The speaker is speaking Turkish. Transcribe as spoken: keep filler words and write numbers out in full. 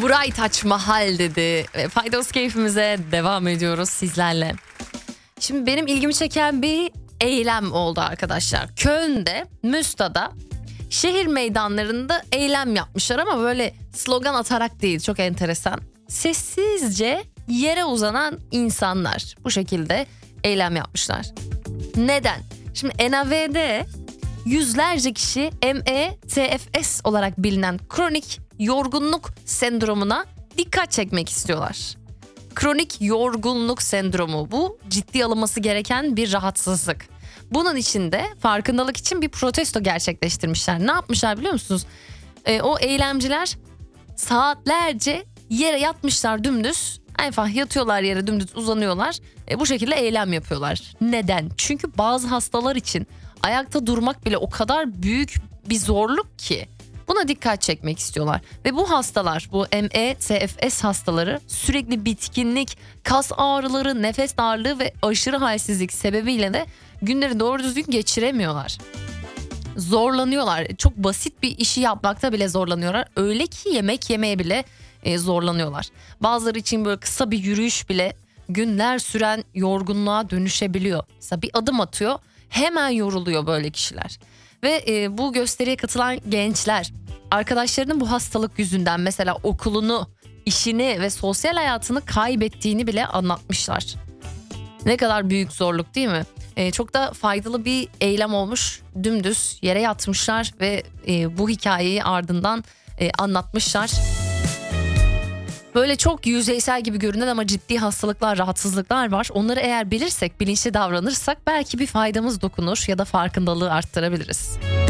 Buray Taç Mahal dedi. Ve Faydos keyfimize devam ediyoruz sizlerle. Şimdi benim ilgimi çeken bir eylem oldu arkadaşlar. Köln'de, Münster'da şehir meydanlarında eylem yapmışlar ama böyle slogan atarak değil, çok enteresan. Sessizce yere uzanan insanlar bu şekilde eylem yapmışlar. Neden? Şimdi N A V'de yüzlerce kişi M E T F S olarak bilinen kronik yorgunluk sendromuna dikkat çekmek istiyorlar. Kronik yorgunluk sendromu, bu ciddi alınması gereken bir rahatsızlık. Bunun için de farkındalık için bir protesto gerçekleştirmişler. Ne yapmışlar biliyor musunuz? E, o eylemciler saatlerce yere yatmışlar dümdüz. Einfach yatıyorlar yere, dümdüz uzanıyorlar. E, bu şekilde eylem yapıyorlar. Neden? Çünkü bazı hastalar için ayakta durmak bile o kadar büyük bir zorluk ki. Buna dikkat çekmek istiyorlar. Ve bu hastalar, bu M E T F S hastaları sürekli bitkinlik, kas ağrıları, nefes darlığı ve aşırı halsizlik sebebiyle de günleri doğru düzgün geçiremiyorlar. Zorlanıyorlar. Çok basit bir işi yapmakta bile zorlanıyorlar. Öyle ki yemek yemeye bile e, zorlanıyorlar. Bazıları için böyle kısa bir yürüyüş bile günler süren yorgunluğa dönüşebiliyor. Mesela bir adım atıyor, hemen yoruluyor böyle kişiler. Ve e, bu gösteriye katılan gençler arkadaşlarının bu hastalık yüzünden mesela okulunu, işini ve sosyal hayatını kaybettiğini bile anlatmışlar. Ne kadar büyük zorluk değil mi? E, çok da faydalı bir eylem olmuş. Dümdüz yere yatmışlar ve e, bu hikayeyi ardından e, anlatmışlar. Böyle çok yüzeysel gibi görünen ama ciddi hastalıklar, rahatsızlıklar var. Onları eğer bilirsek, bilinçli davranırsak belki bir faydamız dokunur ya da farkındalığı arttırabiliriz.